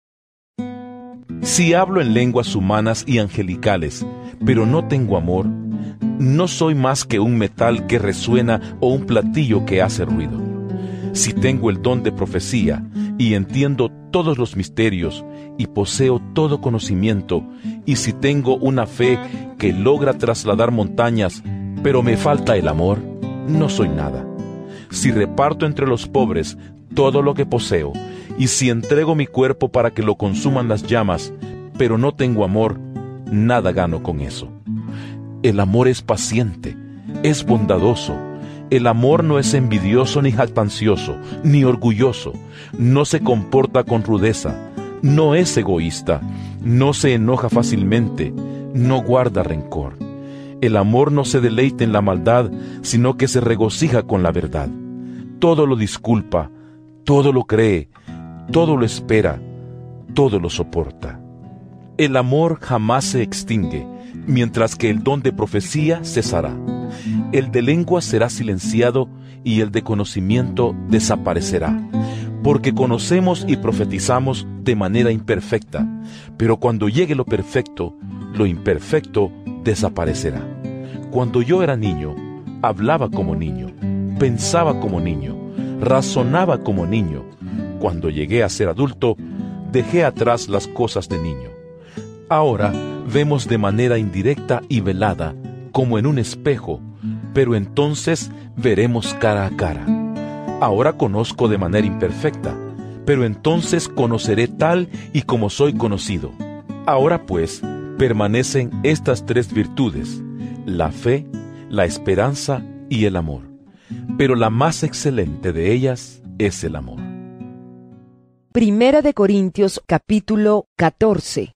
Si hablo en lenguas humanas y angelicales, pero no tengo amor, no soy más que un metal que resuena o un platillo que hace ruido. Si tengo el don de profecía y entiendo todos los misterios y poseo todo conocimiento, y si tengo una fe que logra trasladar montañas, pero me falta el amor, no soy nada. Si reparto entre los pobres todo lo que poseo, y si entrego mi cuerpo para que lo consuman las llamas, pero no tengo amor, nada gano con eso. El amor es paciente, es bondadoso. El amor no es envidioso ni jactancioso, ni orgulloso. No se comporta con rudeza, no es egoísta, no se enoja fácilmente, no guarda rencor. El amor no se deleita en la maldad, sino que se regocija con la verdad. Todo lo disculpa, todo lo cree, todo lo espera, todo lo soporta. El amor jamás se extingue, mientras que el don de profecía cesará. El de lengua será silenciado y el de conocimiento desaparecerá, porque conocemos y profetizamos de manera imperfecta, pero cuando llegue lo perfecto, lo imperfecto desaparecerá. Cuando yo era niño, hablaba como niño, pensaba como niño, razonaba como niño. Cuando llegué a ser adulto, dejé atrás las cosas de niño. Ahora vemos de manera indirecta y velada, como en un espejo, pero entonces veremos cara a cara. Ahora conozco de manera imperfecta, pero entonces conoceré tal y como soy conocido. Ahora pues, permanecen estas tres virtudes: la fe, la esperanza y el amor. Pero la más excelente de ellas es el amor. Primera de Corintios capítulo catorce.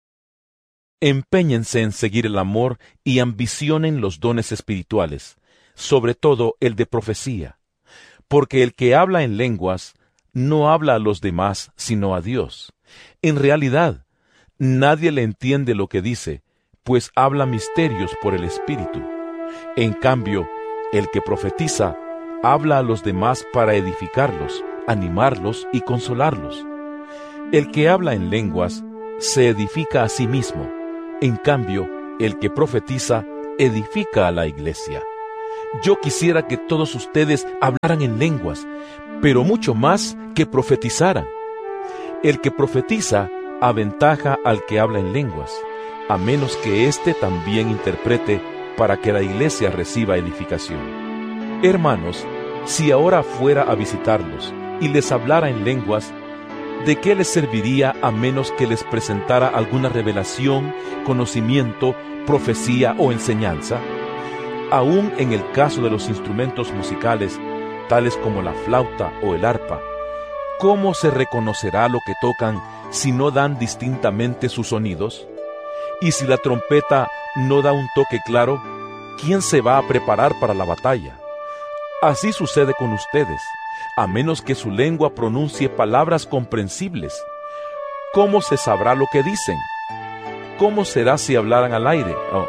Empeñense en seguir el amor y ambicionen los dones espirituales, sobre todo el de profecía, porque el que habla en lenguas no habla a los demás sino a Dios. En realidad, nadie le entiende lo que dice, pues habla misterios por el Espíritu. En cambio, el que profetiza habla a los demás para edificarlos, animarlos y consolarlos. El que habla en lenguas se edifica a sí mismo. En cambio, El que profetiza edifica a la iglesia. Yo quisiera que todos ustedes hablaran en lenguas, pero mucho más que profetizaran. El que profetiza aventaja al que habla en lenguas, a menos que éste también interprete para que la iglesia reciba edificación. Hermanos, si ahora fuera a visitarlos y les hablara en lenguas, ¿de qué les serviría a menos que les presentara alguna revelación, conocimiento, profecía o enseñanza? Aún en el caso de los instrumentos musicales, tales como la flauta o el arpa, ¿cómo se reconocerá lo que tocan si no dan distintamente sus sonidos? Y si la trompeta no da un toque claro, ¿quién se va a preparar para la batalla? Así sucede con ustedes, a menos que su lengua pronuncie palabras comprensibles. ¿Cómo se sabrá lo que dicen? ¿Cómo será si hablaran al aire? Oh,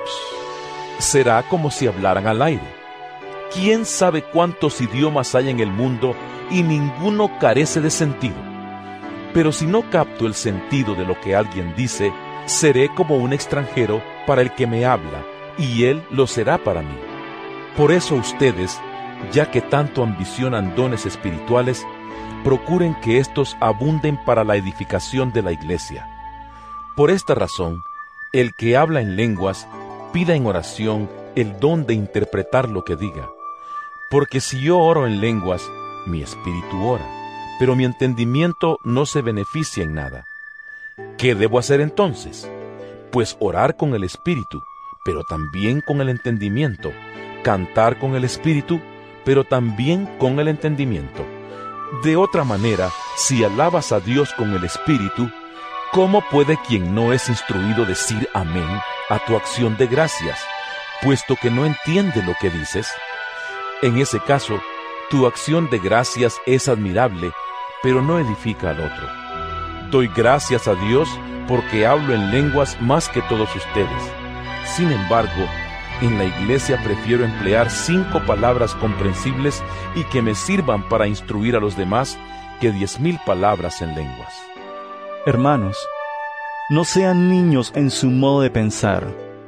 será como si hablaran al aire. ¿Quién sabe cuántos idiomas hay en el mundo y ninguno carece de sentido? Pero si no capto el sentido de lo que alguien dice, seré como un extranjero para el que me habla, y él lo será para mí. Por eso ustedes, ya que tanto ambicionan dones espirituales, procuren que éstos abunden para la edificación de la iglesia. Por esta razón, el que habla en lenguas, pida en oración el don de interpretar lo que diga. Porque si yo oro en lenguas, mi espíritu ora, pero mi entendimiento no se beneficia en nada. ¿Qué debo hacer entonces? Pues orar con el espíritu, pero también con el entendimiento, cantar con el espíritu, pero también con el entendimiento. De otra manera, si alabas a Dios con el espíritu, ¿cómo puede quien no es instruido decir amén a tu acción de gracias, puesto que no entiende lo que dices? En ese caso, tu acción de gracias es admirable, pero no edifica al otro. Doy gracias a Dios porque hablo en lenguas más que todos ustedes. Sin embargo, en la iglesia prefiero emplear cinco palabras comprensibles y que me sirvan para instruir a los demás que diez mil palabras en lenguas. Hermanos, no sean niños en su modo de pensar.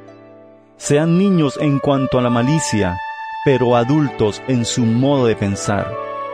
Sean niños en cuanto a la malicia, pero adultos en su modo de pensar.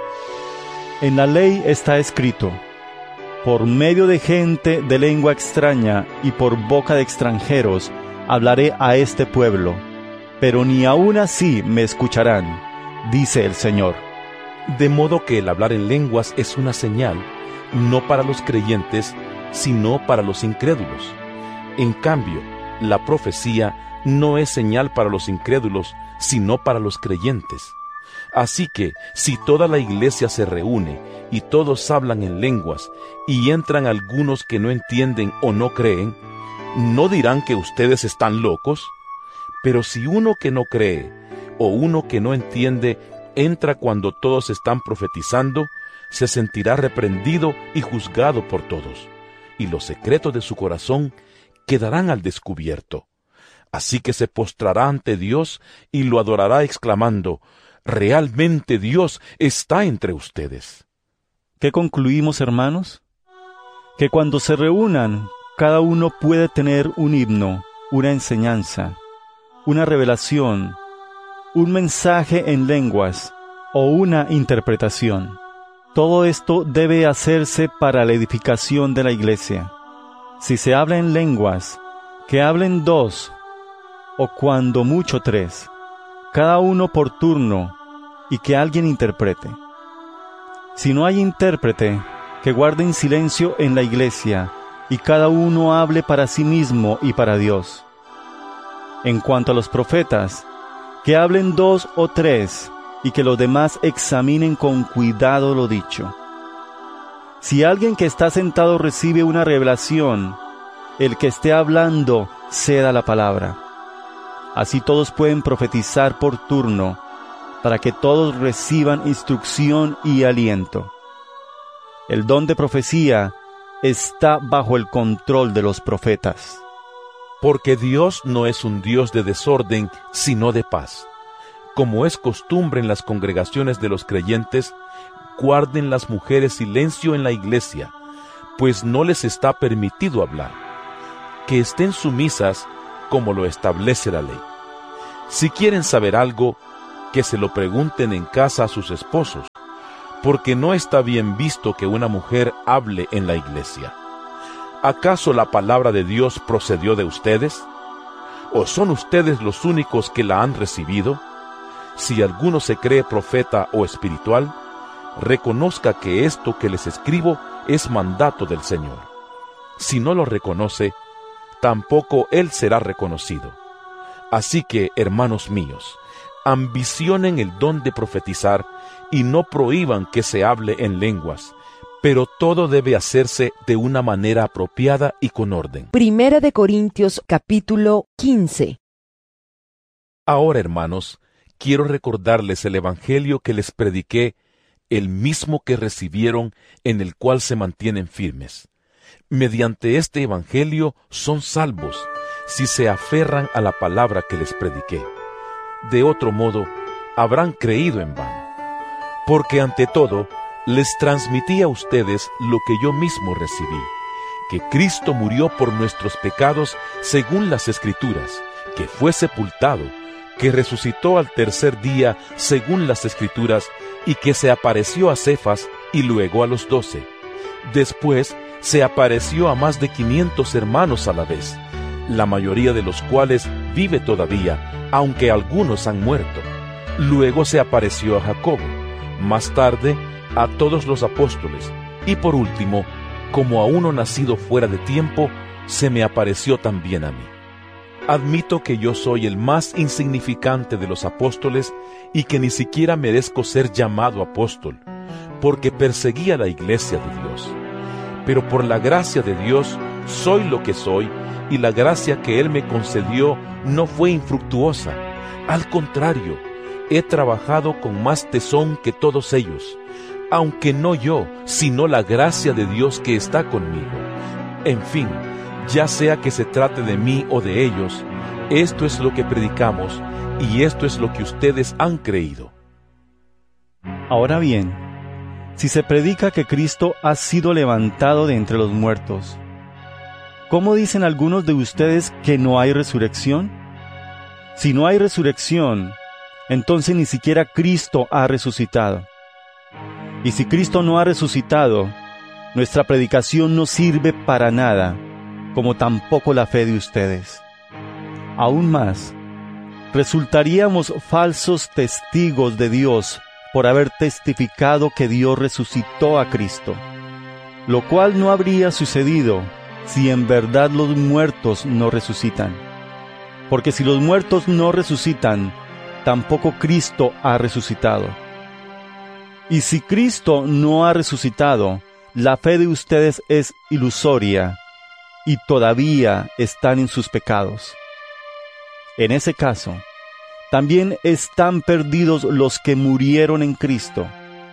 En la ley está escrito: por medio de gente de lengua extraña y por boca de extranjeros hablaré a este pueblo, pero ni aun así me escucharán, dice el Señor. De modo que el hablar en lenguas es una señal, no para los creyentes, sino para los incrédulos. En cambio, la profecía no es señal para los incrédulos, sino para los creyentes. Así que, si toda la iglesia se reúne y todos hablan en lenguas, y entran algunos que no entienden o no creen, ¿no dirán que ustedes están locos? Pero si uno que no cree o uno que no entiende entra cuando todos están profetizando, se sentirá reprendido y juzgado por todos, y los secretos de su corazón quedarán al descubierto. Así que se postrará ante Dios y lo adorará exclamando: realmente Dios está entre ustedes. ¿Qué concluimos, hermanos? Que cuando se reúnan, cada uno puede tener un himno, una enseñanza, una revelación, un mensaje en lenguas o una interpretación. Todo esto debe hacerse para la edificación de la iglesia. Si se habla en lenguas, que hablen dos, o cuando mucho tres, cada uno por turno, y que alguien interprete. Si no hay intérprete, que guarden silencio en la iglesia, y cada uno hable para sí mismo y para Dios. En cuanto a los profetas, que hablen dos o tres, y que los demás examinen con cuidado lo dicho. Si alguien que está sentado recibe una revelación, el que esté hablando ceda la palabra. Así todos pueden profetizar por turno, para que todos reciban instrucción y aliento. El don de profecía está bajo el control de los profetas. Porque Dios no es un Dios de desorden, sino de paz. Como es costumbre en las congregaciones de los creyentes, guarden las mujeres silencio en la iglesia, pues no les está permitido hablar. Que estén sumisas como lo establece la ley. Si quieren saber algo, que se lo pregunten en casa a sus esposos, porque no está bien visto que una mujer hable en la iglesia. ¿Acaso la palabra de Dios procedió de ustedes? ¿O son ustedes los únicos que la han recibido? Si alguno se cree profeta o espiritual, reconozca que esto que les escribo es mandato del Señor. Si no lo reconoce, tampoco él será reconocido. Así que, hermanos míos, ambicionen el don de profetizar y no prohíban que se hable en lenguas, pero todo debe hacerse de una manera apropiada y con orden. Primera de Corintios capítulo quince. Ahora, hermanos, quiero recordarles el evangelio que les prediqué, el mismo que recibieron, en el cual se mantienen firmes. Mediante este evangelio son salvos, si se aferran a la palabra que les prediqué. De otro modo, habrán creído en vano. Porque ante todo, les transmití a ustedes lo que yo mismo recibí, que Cristo murió por nuestros pecados según las Escrituras, que fue sepultado, que resucitó al tercer día según las Escrituras, y que se apareció a Cefas y luego a los doce. Después se apareció a más de quinientos hermanos a la vez, la mayoría de los cuales vive todavía, aunque algunos han muerto. Luego se apareció a Jacobo, más tarde a todos los apóstoles, y por último, como a uno nacido fuera de tiempo, se me apareció también a mí. Admito que yo soy el más insignificante de los apóstoles y que ni siquiera merezco ser llamado apóstol, porque perseguía la iglesia de Dios. Pero por la gracia de Dios soy lo que soy, y la gracia que Él me concedió no fue infructuosa. Al contrario, he trabajado con más tesón que todos ellos, aunque no yo, sino la gracia de Dios que está conmigo. En fin, ya sea que se trate de mí o de ellos, esto es lo que predicamos, y esto es lo que ustedes han creído. Ahora bien, si se predica que Cristo ha sido levantado de entre los muertos, ¿cómo dicen algunos de ustedes que no hay resurrección? Si no hay resurrección, entonces ni siquiera Cristo ha resucitado. Y si Cristo no ha resucitado, nuestra predicación no sirve para nada, como tampoco la fe de ustedes. Aún más, resultaríamos falsos testigos de Dios por haber testificado que Dios resucitó a Cristo, lo cual no habría sucedido si en verdad los muertos no resucitan. Porque si los muertos no resucitan, tampoco Cristo ha resucitado. Y si Cristo no ha resucitado, la fe de ustedes es ilusoria, y todavía están en sus pecados. En ese caso, también están perdidos los que murieron en Cristo.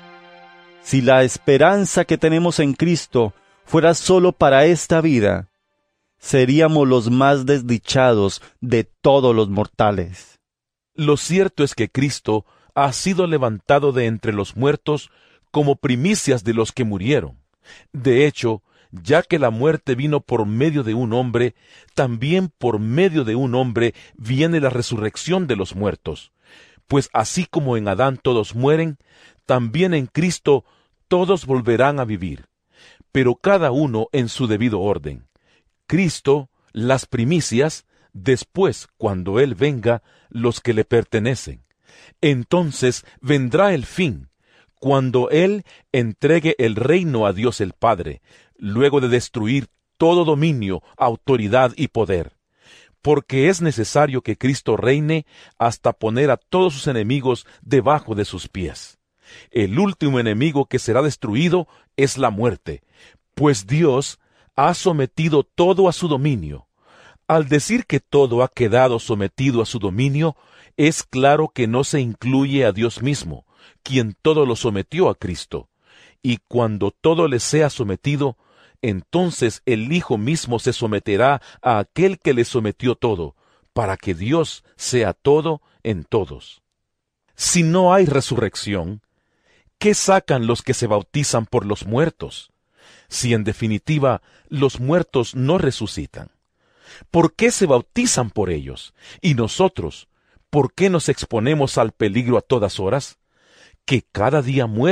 Si la esperanza que tenemos en Cristo fuera solo para esta vida, seríamos los más desdichados de todos los mortales. Lo cierto es que Cristo ha sido levantado de entre los muertos como primicias de los que murieron. De hecho, ya que la muerte vino por medio de un hombre, también por medio de un hombre viene la resurrección de los muertos. Pues así como en Adán todos mueren, también en Cristo todos volverán a vivir, pero cada uno en su debido orden. Cristo, las primicias, después, cuando Él venga, los que le pertenecen. Entonces vendrá el fin, cuando Él entregue el reino a Dios el Padre, luego de destruir todo dominio, autoridad y poder. Porque es necesario que Cristo reine hasta poner a todos sus enemigos debajo de sus pies. El último enemigo que será destruido es la muerte, pues Dios ha sometido todo a su dominio. Al decir que todo ha quedado sometido a su dominio, es claro que no se incluye a Dios mismo, quien todo lo sometió a Cristo. Y cuando todo le sea sometido, entonces el Hijo mismo se someterá a aquel que le sometió todo, para que Dios sea todo en todos. Si no hay resurrección, ¿qué sacan los que se bautizan por los muertos? Si en definitiva los muertos no resucitan. ¿por qué se bautizan por ellos? Y nosotros, ¿por qué nos exponemos al peligro a todas horas? Que cada día muere